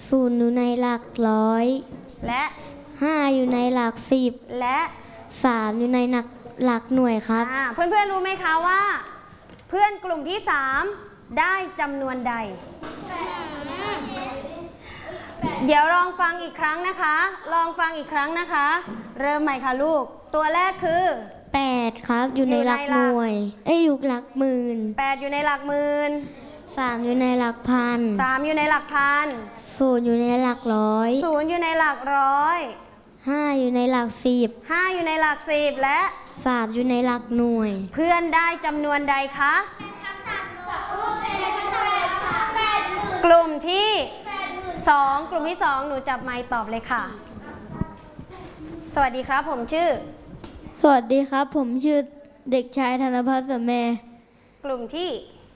0อยู่ในหลักร้อยและ 5อยู่ในหลัก10 และ 3อยู่ในหลักหน่วยครับเพื่อนๆรู้ไหมคะว่าเพื่อนกลุ่มที่3ได้จำนวนใดเดี๋ยวลองฟังอีกครั้งนะคะลองฟังอีกครั้งนะคะเริ่มใหม่ค่ะลูกตัวแรกคือ 8ครับอยู่ในหลักหน่วยอยู่หลักหมื่น 8อยู่ในหลักหมื่น 3อยู่ในหลักพัน 3อยู่ในหลักพัน 0อยู่ในหลักร้อย 0อยู่ในหลักร้อย 5อยู่ในหลัก10 5อยู่ในหลัก10และ 3อยู่ในหลักหน่วยเพื่อนได้จำนวนใดคะกลุ่มที่2กลุ่มที่2หนูจับไมค์ตอบเลยค่ะสวัสดีครับผมชื่อสวัสดีครับผมชื่อเด็กชายธนภัสสแมกลุ่มที่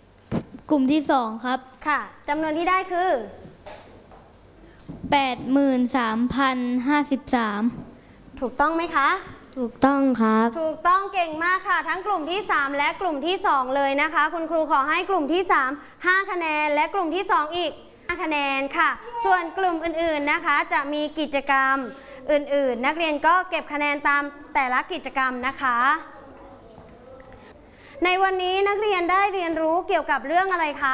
2ครับค่ะจำนวนที่ได้คือ 83,053 ถูกต้องไหมคะถูกต้องครับถูกต้องเก่งมากค่ะทั้งกลุ่มที่3และกลุ่มที่2เลยนะคะคุณครูขอให้กลุ่มที่3 5คะแนนและกลุ่มที่2อีก5คะแนนค่ะส่วนกลุ่มอื่นๆนะคะจะมีกิจกรรมอื่นๆนักเรียนก็เก็บคะแนนตามแต่ละกิจกรรมนะคะในวันนี้นักเรียนได้เรียนรู้เกี่ยวกับเรื่องอะไรคะ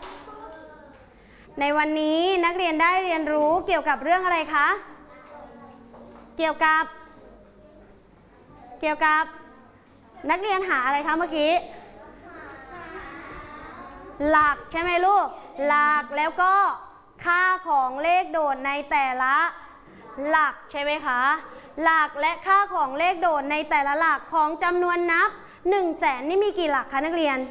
ในวันนี้นักเรียนได้เรียนรู้เกี่ยวกับเรื่องอะไรคะเกี่ยวกับนักเรียนหาอะไรคะเมื่อกี้หลักใช่ไหมลูกหลักแล้วก็ค่าของเลขโดดในแต่ละหลักใช่ไหมคะหลักและค่าของเลขโดดในแต่ละหลักของจำนวนนับ100,000นี่มีกี่หลักคะนักเรียน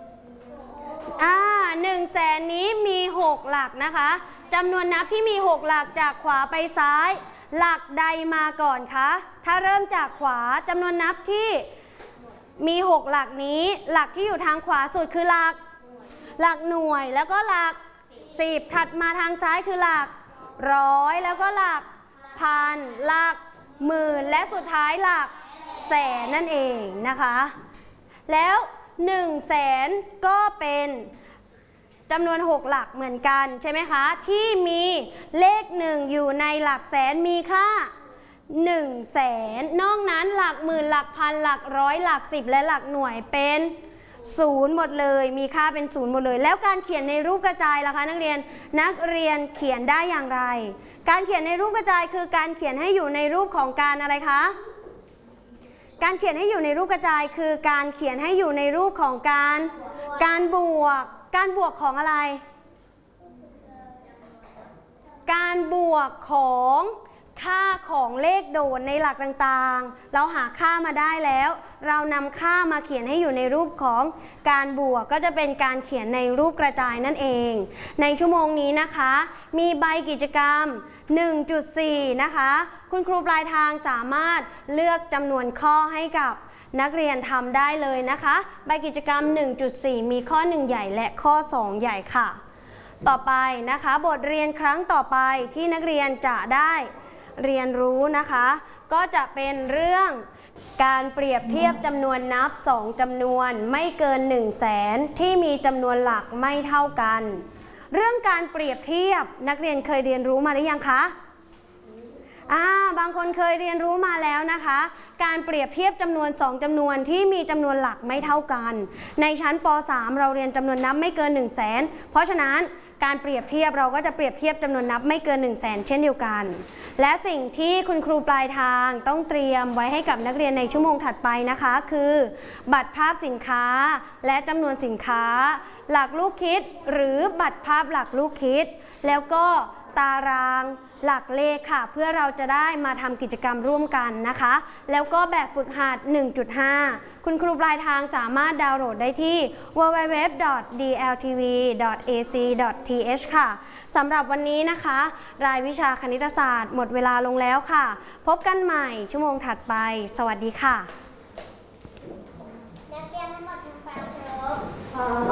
100,000นี้มี6หลักนะคะจำนวนนับที่มี6หลักจากขวาไปซ้ายหลักใดมาก่อนคะถ้าเริ่มจากขวาจำนวนนับที่มี6หลักนี้หลักที่อยู่ทางขวาสุดคือหลักหน่วยแล้วก็หลัก10ถัดมาทางซ้ายคือหลักร้อยแล้วก็หลักพันหลักหมื่นและสุดท้ายหลักแสนนั่นเองนะคะแล้ว100,000ก็เป็นจำนวน6หลักเหมือนกันใช่ไหมคะที่มีเลข1อยู่ในหลักแสนมีค่า100,000นอกนั้นหลักหมื่นหลักพันหลักร้อยหลัก10และหลักหน่วยเป็น0หมดเลยมีค่าเป็น0หมดเลยแล้วการเขียนในรูปกระจายล่ะคะนักเรียนเขียนได้อย่างไรการเขียนในรูปกระจายคือการเขียนให้อยู่ในรูปของการอะไรคะการเขียนให้อยู่ในรูปกระจายคือการเขียนให้อยู่ในรูปของการบวกของอะไรการบวกของค่าของเลขโดดในหลักต่างๆเราหาค่ามาได้แล้วเรานำค่ามาเขียนให้อยู่ในรูปของการบวกก็จะเป็นการเขียนในรูปกระจายนั่นเองในชั่วโมงนี้นะคะมีใบกิจกรรม 1.4 นะคะคุณครูปลายทางสามารถเลือกจำนวนข้อให้กับนักเรียนทำได้เลยนะคะใบกิจกรรม 1.4 มีข้อ1ใหญ่และข้อ2ใหญ่ค่ะต่อไปนะคะบทเรียนครั้งต่อไปที่นักเรียนจะได้เรียนรู้นะคะก็จะเป็นเรื่องการเปรียบเทียบจำนวนนับ2จำนวนไม่เกิน100,000ที่มีจำนวนหลักไม่เท่ากันเรื่องการเปรียบเทียบนักเรียนเคยเรียนรู้มาหรือยังคะบางคนเคยเรียนรู้มาแล้วนะคะการเปรียบเทียบจำนวน2จำนวนที่มีจำนวนหลักไม่เท่ากันในชั้นป.3 เราเรียนจำนวนนับไม่เกิน100,000เพราะฉะนั้นการเปรียบเทียบเราก็จะเปรียบเทียบจำนวนนับไม่เกิน100,000เช่นเดียวกันและสิ่งที่คุณครูปลายทางต้องเตรียมไว้ให้กับนักเรียนในชั่วโมงถัดไปนะคะคือบัตรภาพสินค้าและจำนวนสินค้าหลักลูกคิดหรือบัตรภาพหลักลูกคิดแล้วก็ตารางหลักเลขค่ะเพื่อเราจะได้มาทำกิจกรรมร่วมกันนะคะแล้วก็แบบฝึกหัด 1.5 คุณครูปลายทางสามารถดาวน์โหลดได้ที่ www.dltv.ac.th ค่ะสำหรับวันนี้นะคะรายวิชาคณิตศาสตร์หมดเวลาลงแล้วค่ะพบกันใหม่ชั่วโมงถัดไปสวัสดีค่ะ